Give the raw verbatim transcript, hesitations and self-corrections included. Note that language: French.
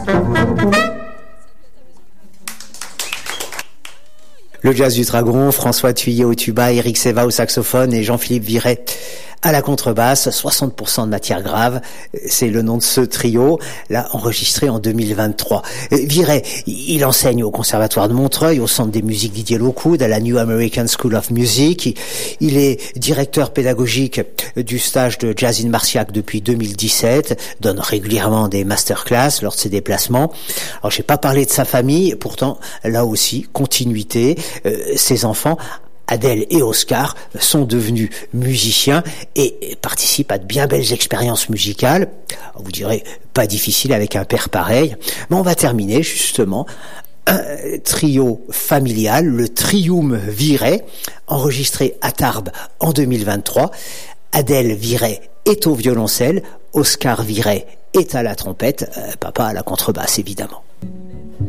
Le jazz du Dragon, François Thuillier au tuba, Éric Seva au saxophone et Jean-Philippe Viret à la contrebasse, soixante pour cent de matière grave, c'est le nom de ce trio, là enregistré en deux mille vingt-trois. Viret, il enseigne au Conservatoire de Montreuil, au Centre des musiques Didier Lockwood, à la New American School of Music. Il est directeur pédagogique du stage de Jazz in Marciac depuis deux mille dix-sept, donne régulièrement des masterclass lors de ses déplacements. Alors j'ai pas parlé de sa famille, pourtant là aussi, continuité, euh, ses enfants Adèle et Oscar sont devenus musiciens et participent à de bien belles expériences musicales. Vous direz, pas difficile avec un père pareil. Mais on va terminer justement un trio familial, le Trium Viret, enregistré à Tarbes en deux mille vingt-trois. Adèle Viret est au violoncelle, Oscar Viret est à la trompette, euh, papa à la contrebasse évidemment.